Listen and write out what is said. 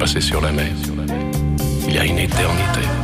passer sur la mer. Il y a une éternité.